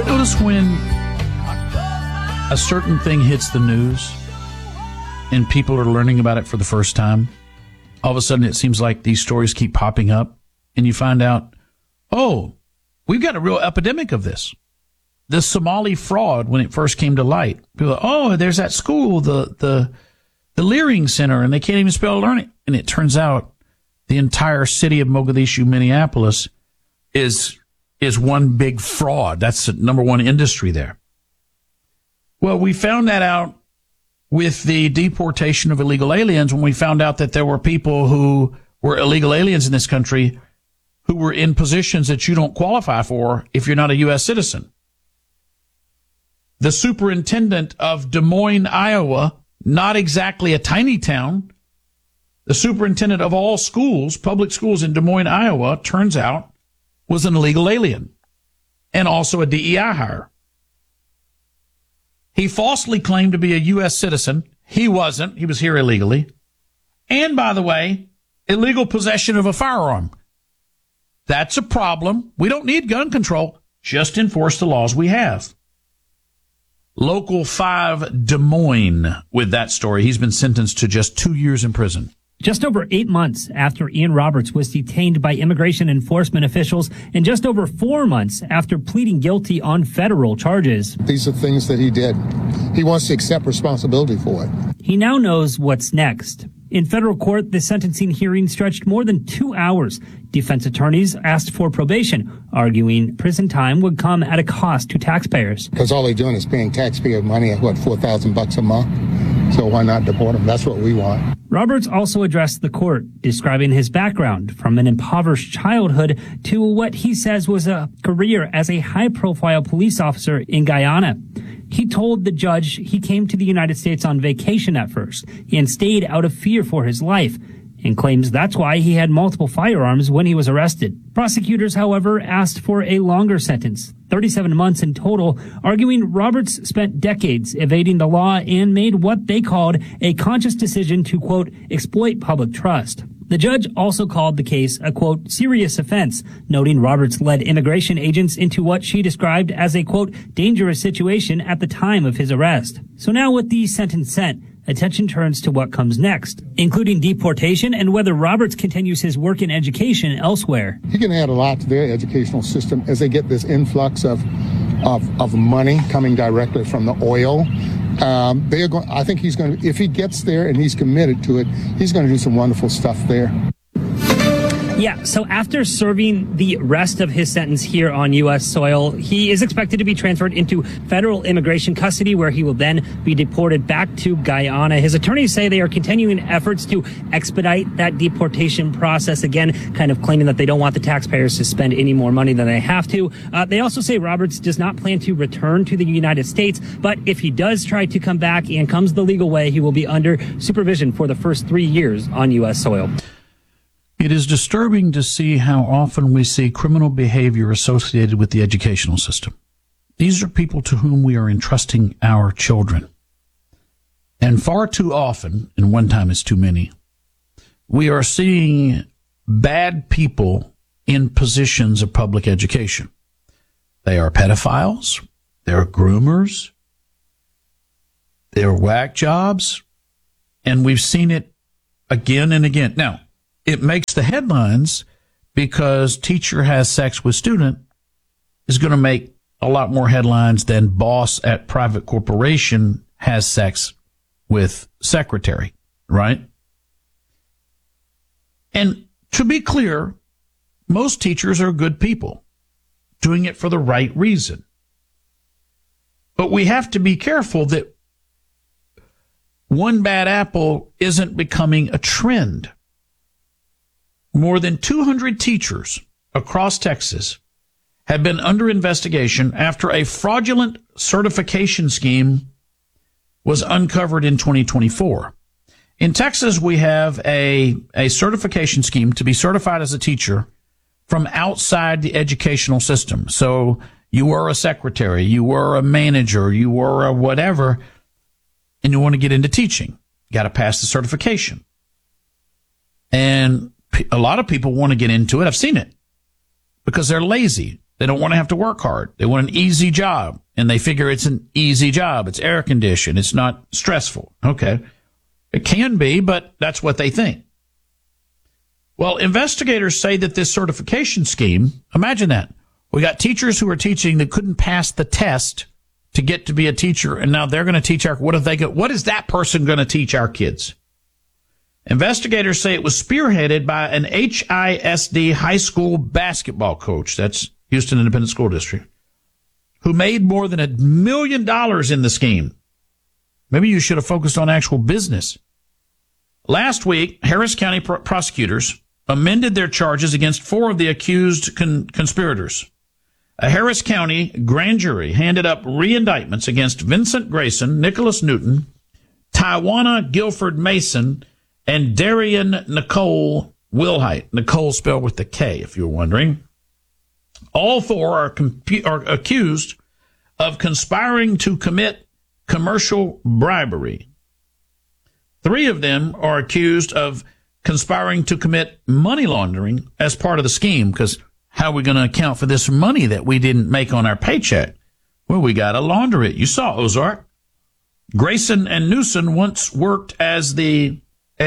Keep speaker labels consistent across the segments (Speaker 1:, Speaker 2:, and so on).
Speaker 1: Notice when a certain thing hits the news and people are learning about it for the first time, all of a sudden it seems like these stories keep popping up and you find out, oh, we've got a real epidemic of this. The Somali fraud, when it first came to light, people are, oh, there's that school, the Leering Center, and they can't even spell learning. And it turns out the entire city of Mogadishu, Minneapolis, is one big fraud. That's the number one industry there. Well, we found that out with the deportation of illegal aliens when we found out that there were people who were illegal aliens in this country who were in positions that you don't qualify for if you're not a U.S. citizen. The superintendent of Des Moines, Iowa, not exactly a tiny town, the superintendent of all schools, public schools in Des Moines, Iowa, turns out was an illegal alien and also a DEI hire. He falsely claimed to be a U.S. citizen. He wasn't. He was here illegally. And, by the way, illegal possession of a firearm. That's a problem. We don't need gun control. Just enforce the laws we have. Local 5 Des Moines with that story. He's been sentenced to just 2 years in prison.
Speaker 2: Just over 8 months after Ian Roberts was detained by immigration enforcement officials, and just over 4 months after pleading guilty on federal charges.
Speaker 3: These are things that he did. He wants to accept responsibility for it.
Speaker 2: He now knows what's next. In federal court, the sentencing hearing stretched more than 2 hours. Defense attorneys asked for probation, arguing prison time would come at a cost to taxpayers.
Speaker 3: Because all they're doing is paying taxpayer money at, $4,000 a month? So why not deport him? That's what we want.
Speaker 2: Roberts also addressed the court, describing his background from an impoverished childhood to what he says was a career as a high-profile police officer in Guyana. He told the judge he came to the United States on vacation at first and stayed out of fear for his life, and claims that's why he had multiple firearms when he was arrested. Prosecutors, however, asked for a longer sentence, 37 months in total, arguing Roberts spent decades evading the law and made what they called a conscious decision to, quote, exploit public trust. The judge also called the case a, quote, serious offense, noting Roberts led immigration agents into what she described as a, quote, dangerous situation at the time of his arrest. So now with the sentence set, attention turns to what comes next, including deportation and whether Roberts continues his work in education elsewhere.
Speaker 3: He can add a lot to their educational system as they get this influx of money coming directly from the oil. I think he's going to, if he gets there and he's committed to it, he's going to do some wonderful stuff there.
Speaker 2: Yeah, so after serving the rest of his sentence here on U.S. soil, he is expected to be transferred into federal immigration custody, where he will then be deported back to Guyana. His attorneys say they are continuing efforts to expedite that deportation process, again, kind of claiming that they don't want the taxpayers to spend any more money than they have to. They also say Roberts does not plan to return to the United States, but if he does try to come back and comes the legal way, he will be under supervision for the first 3 years on U.S. soil.
Speaker 1: It is disturbing to see how often we see criminal behavior associated with the educational system. These are people to whom we are entrusting our children. And far too often, and one time is too many, we are seeing bad people in positions of public education. They are pedophiles, they're groomers, they're whack jobs, and we've seen it again and again. Now, it makes the headlines because teacher has sex with student is going to make a lot more headlines than boss at private corporation has sex with secretary, right? And to be clear, most teachers are good people doing it for the right reason. But we have to be careful that one bad apple isn't becoming a trend. More than 200 teachers across Texas have been under investigation after a fraudulent certification scheme was uncovered in 2024. In Texas, we have a certification scheme to be certified as a teacher from outside the educational system. So you were a secretary, you were a manager, you were a whatever, and you want to get into teaching. You got to pass the certification. And a lot of people want to get into it. I've seen it because they're lazy They don't want to have to work hard. They want an easy job, and they figure it's an easy job. It's air conditioned. It's not stressful. Okay. It can be, but that's what they think. Well, investigators say that this certification scheme, imagine that. We got teachers who are teaching that couldn't pass the test to get to be a teacher, and now they're going to teach what is that person going to teach our kids? Investigators say it was spearheaded by an HISD high school basketball coach. That's Houston Independent School District, who made more than $1 million in the scheme. Maybe you should have focused on actual business. Last week, Harris County prosecutors amended their charges against 4 of the accused conspirators. A Harris County grand jury handed up re-indictments against Vincent Grayson, Nicholas Newton, Tywana Guilford Mason, and Darian Nicole Wilhite. Nicole spelled with the K, if you're wondering. All 4 are accused of conspiring to commit commercial bribery. 3 of them are accused of conspiring to commit money laundering as part of the scheme, because how are we going to account for this money that we didn't make on our paycheck? Well, we got to launder it. You saw Ozark. Grayson and Newton once worked as the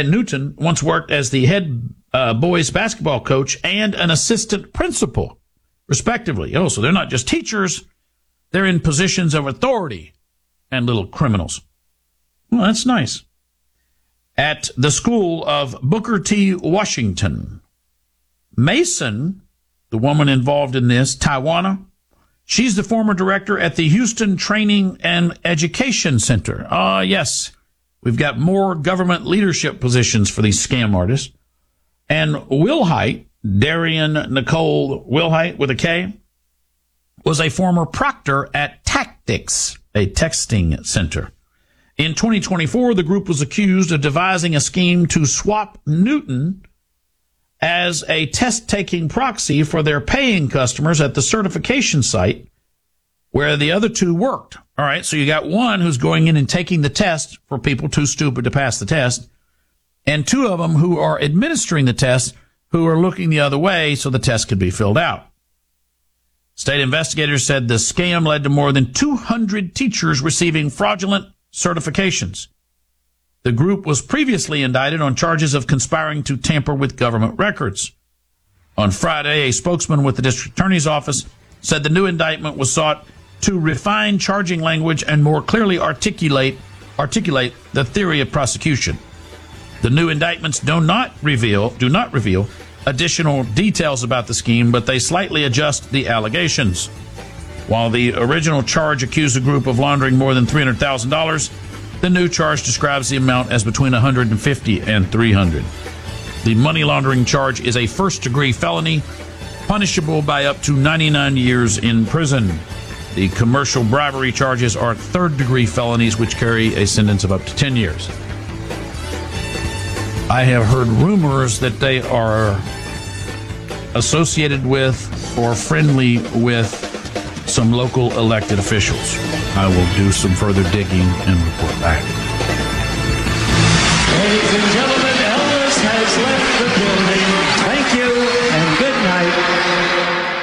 Speaker 1: head boys basketball coach and an assistant principal, respectively. Oh, so they're not just teachers. They're in positions of authority and little criminals. Well, that's nice. At the school of Booker T. Washington, Mason, the woman involved in this, Tywana, she's the former director at the Houston Training and Education Center. Yes, we've got more government leadership positions for these scam artists. And Wilhite, Darian Nicole Wilhite with a K, was a former proctor at Tactics, a texting center. In 2024, the group was accused of devising a scheme to swap Newton as a test-taking proxy for their paying customers at the certification site where the other 2 worked. All right, so you got one who's going in and taking the test for people too stupid to pass the test, and 2 of them who are administering the test who are looking the other way so the test could be filled out. State investigators said the scam led to more than 200 teachers receiving fraudulent certifications. The group was previously indicted on charges of conspiring to tamper with government records. On Friday, a spokesman with the district attorney's office said the new indictment was sought to refine charging language and more clearly articulate the theory of prosecution. The new indictments do not reveal additional details about the scheme, but they slightly adjust the allegations. While the original charge accused the group of laundering more than $300,000, the new charge describes the amount as between $150 and $300. The money laundering charge is a first-degree felony, punishable by up to 99 years in prison. The commercial bribery charges are third-degree felonies, which carry a sentence of up to 10 years. I have heard rumors that they are associated with or friendly with some local elected officials. I will do some further digging and report back.
Speaker 4: Ladies and gentlemen, Elvis has left the building. Thank you and good night.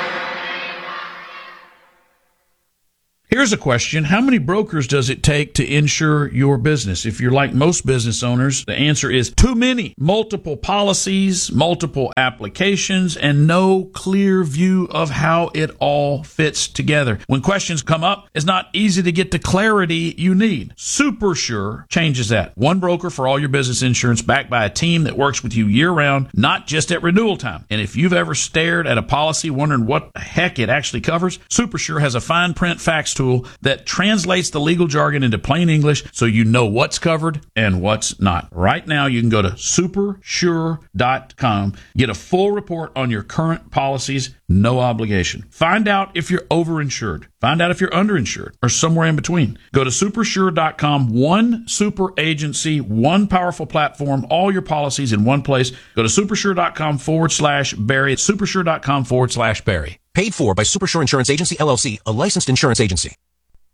Speaker 1: Here's a question. How many brokers does it take to insure your business? If you're like most business owners, the answer is too many. Multiple policies, multiple applications, and no clear view of how it all fits together. When questions come up, it's not easy to get the clarity you need. SuperSure changes that. One broker for all your business insurance, backed by a team that works with you year-round, not just at renewal time. And if you've ever stared at a policy wondering what the heck it actually covers, SuperSure has a fine print fax tool that translates the legal jargon into plain English so you know what's covered and what's not. Right now, you can go to supersure.com, get a full report on your current policies, no obligation. Find out if you're overinsured. Find out if you're underinsured or somewhere in between. Go to supersure.com, one super agency, one powerful platform, all your policies in one place. Go to supersure.com/Barry. It's supersure.com/Barry.
Speaker 5: Paid for by Supersure Insurance Agency, LLC, a licensed insurance agency.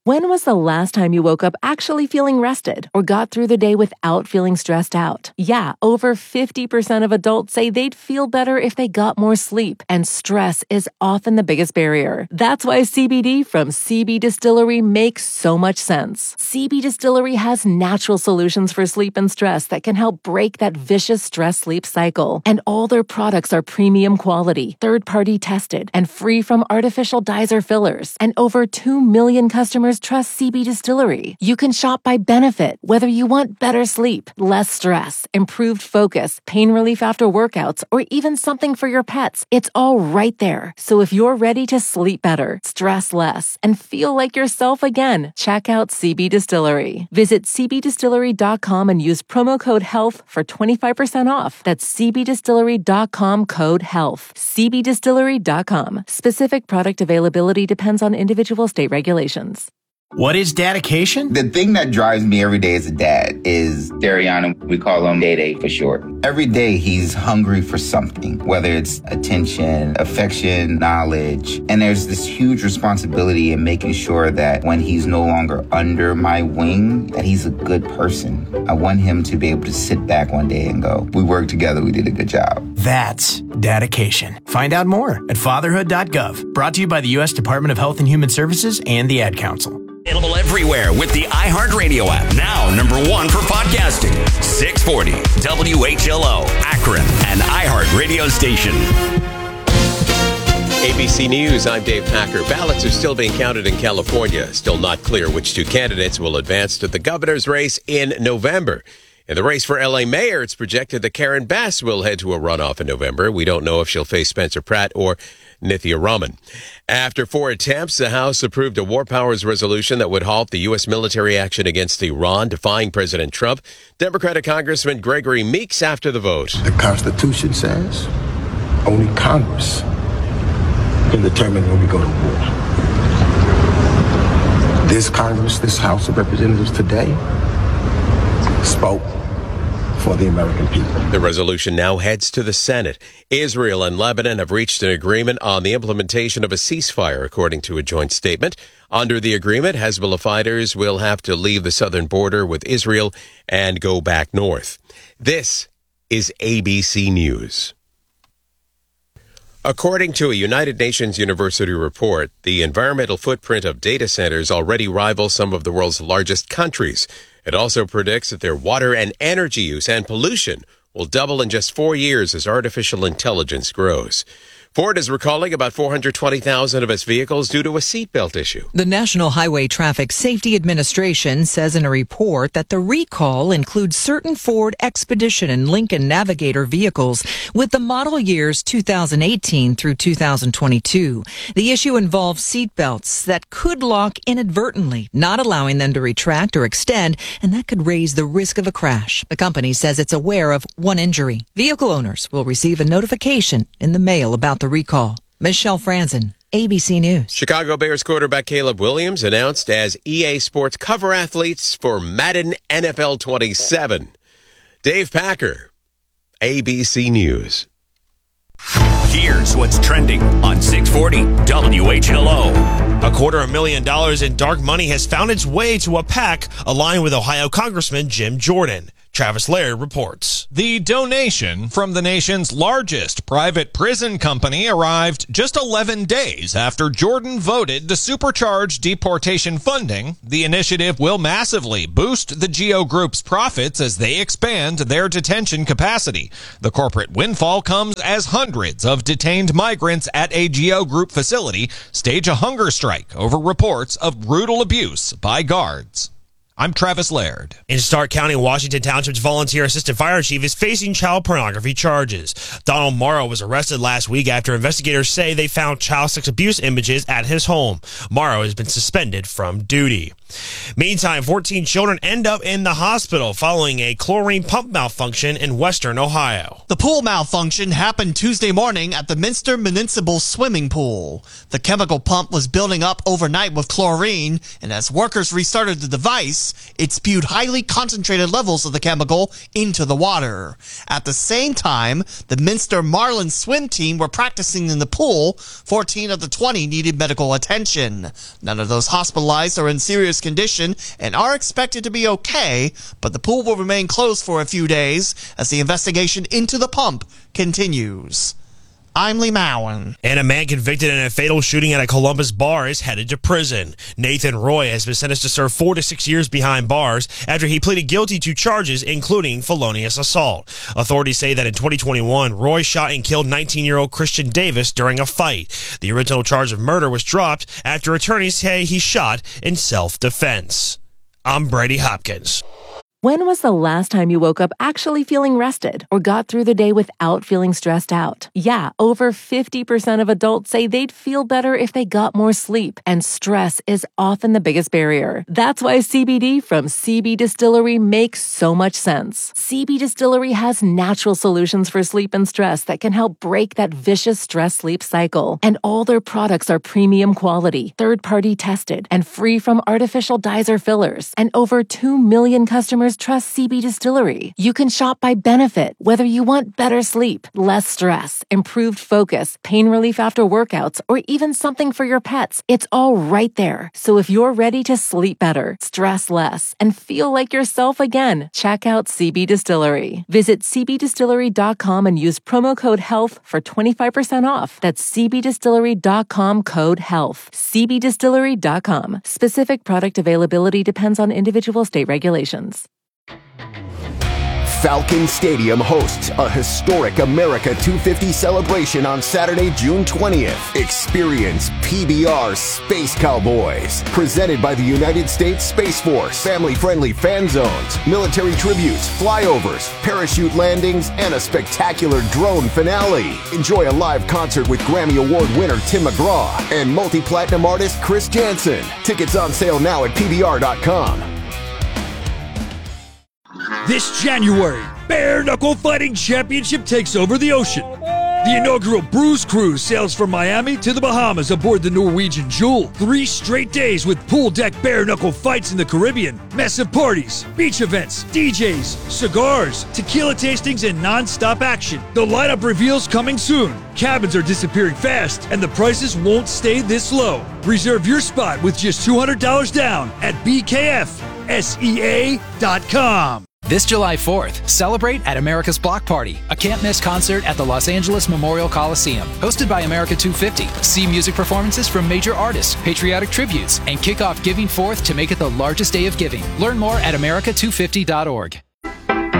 Speaker 5: When was the last time you woke up actually feeling rested or got through the day without feeling stressed out? Yeah, over 50% of adults say they'd feel better if they got more sleep, and stress is often the biggest barrier. That's why CBD from CB Distillery makes so much sense. CB Distillery has natural solutions for sleep and stress that can help break that vicious stress-sleep cycle. And all their products are premium quality, third-party tested, and free from artificial dyes or fillers. And over 2 million customers trust CB Distillery. You can shop by benefit, whether you want better sleep, less stress, improved focus, pain relief after workouts, or even something for your pets. It's all right there. So if you're ready to sleep better, stress less, and feel like yourself again, check out CB Distillery. Visit cbdistillery.com and use promo code HEALTH for 25% off. That's cbdistillery.com, code HEALTH. cbdistillery.com. Specific product availability depends on individual state regulations.
Speaker 6: What is dedication?
Speaker 7: The thing that drives me every day as a dad is Dariana. We call him Day-Day for short. Every day he's hungry for something, whether it's attention, affection, knowledge. And there's this huge responsibility in making sure that when he's no longer under my wing, that he's a good person. I want him to be able to sit back one day and go, we worked together, we did a good job.
Speaker 6: That's dedication. Find out more at fatherhood.gov. Brought to you by the U.S. Department of Health and Human Services and the Ad Council.
Speaker 8: Available everywhere with the iHeartRadio app. Now #1 for podcasting. 640 WHLO, Akron, an iHeartRadio station.
Speaker 9: ABC News, I'm Dave Packer. Ballots are still being counted in California. Still not clear which two candidates will advance to the governor's race in November. In the race for L.A. mayor, it's projected that Karen Bass will head to a runoff in November. We don't know if she'll face Spencer Pratt or Nithya Raman. After 4 attempts, the House approved a war powers resolution that would halt the U.S. military action against Iran, defying President Trump. Democratic Congressman Gregory Meeks after the vote.
Speaker 10: The Constitution says only Congress can determine when we go to war. This Congress, this House of Representatives today, spoke for the American people.
Speaker 9: The resolution now heads to the Senate. Israel and Lebanon have reached an agreement on the implementation of a ceasefire, according to a joint statement. Under the agreement, Hezbollah fighters will have to leave the southern border with Israel and go back north. This is ABC News. According to a United Nations University report, the environmental footprint of data centers already rivals some of the world's largest countries. It also predicts that their water and energy use and pollution will double in just 4 years as artificial intelligence grows. Ford is recalling about 420,000 of its vehicles due to a seatbelt issue.
Speaker 11: The National Highway Traffic Safety Administration says in a report that the recall includes certain Ford Expedition and Lincoln Navigator vehicles with the model years 2018 through 2022. The issue involves seatbelts that could lock inadvertently, not allowing them to retract or extend, and that could raise the risk of a crash. The company says it's aware of one injury. Vehicle owners will receive a notification in the mail about the recall. Michelle Franzen, ABC News.
Speaker 9: Chicago Bears quarterback Caleb Williams announced as EA Sports cover athletes for Madden NFL 27. Dave Packer, ABC News.
Speaker 8: Here's what's trending on 640 WHLO.
Speaker 12: $250,000 in dark money has found its way to a PAC aligned with Ohio Congressman Jim Jordan. Travis Laird reports.
Speaker 13: The donation from the nation's largest private prison company arrived just 11 days after Jordan voted to supercharge deportation funding. The initiative will massively boost the GEO Group's profits as they expand their detention capacity. The corporate windfall comes as hundreds of detained migrants at a GEO Group facility stage a hunger strike over reports of brutal abuse by guards. I'm Travis Laird.
Speaker 12: In Stark County, Washington Township's volunteer assistant fire chief is facing child pornography charges. Donald Morrow was arrested last week after investigators say they found child sex abuse images at his home. Morrow has been suspended from duty. Meantime, 14 children end up in the hospital following a chlorine pump malfunction in western Ohio.
Speaker 14: The pool malfunction happened Tuesday morning at the Minster Municipal Swimming Pool. The chemical pump was building up overnight with chlorine, and as workers restarted the device, it spewed highly concentrated levels of the chemical into the water. At the same time, the Minster Marlins swim team were practicing in the pool. 14 of the 20 needed medical attention. None of those hospitalized are in serious condition and are expected to be okay, but the pool will remain closed for a few days as the investigation into the pump continues. I'm Lee Mowen.
Speaker 12: And a man convicted in a fatal shooting at a Columbus bar is headed to prison. Nathan Roy has been sentenced to serve 4 to 6 years behind bars after he pleaded guilty to charges including felonious assault. Authorities say that in 2021, Roy shot and killed 19-year-old Christian Davis during a fight. The original charge of murder was dropped after attorneys say he shot in self-defense. I'm Brady Hopkins.
Speaker 5: When was the last time you woke up actually feeling rested or got through the day without feeling stressed out? Yeah, over 50% of adults say they'd feel better if they got more sleep, and stress is often the biggest barrier. That's why CBD from CB Distillery makes so much sense. CB Distillery has natural solutions for sleep and stress that can help break that vicious stress-sleep cycle. And all their products are premium quality, third-party tested, and free from artificial dyes or fillers. And over 2 million customers trust CB Distillery. You can shop by benefit, whether you want better sleep, less stress, improved focus, pain relief after workouts, or even something for your pets. It's all right there. So if you're ready to sleep better, stress less, and feel like yourself again, check out CB Distillery. Visit cbdistillery.com and use promo code HEALTH for 25% off. That's cbdistillery.com code HEALTH. cbdistillery.com. Specific product availability depends on individual state regulations.
Speaker 15: Falcon Stadium hosts a historic America 250 celebration on Saturday, June 20th. Experience PBR Space Cowboys, presented by the United States Space Force. Family-friendly fan zones, military tributes, flyovers, parachute landings, and a spectacular drone finale. Enjoy a live concert with Grammy Award winner Tim McGraw and multi-platinum artist Chris Jansen. Tickets on sale now at PBR.com.
Speaker 16: This January, Bare Knuckle Fighting Championship takes over the ocean. The inaugural Bruise Cruise sails from Miami to the Bahamas aboard the Norwegian Jewel. 3 straight days with pool deck bare knuckle fights in the Caribbean, massive parties, beach events, DJs, cigars, tequila tastings, and non-stop action. The lineup reveals coming soon. Cabins are disappearing fast, and the prices won't stay this low. Reserve your spot with just $200 down at BKFSEA.com.
Speaker 17: This July 4th, celebrate at America's Block Party, a can't-miss concert at the Los Angeles Memorial Coliseum. Hosted by America 250, see music performances from major artists, patriotic tributes, and kick off Giving Forth to make it the largest day of giving. Learn more at America250.org.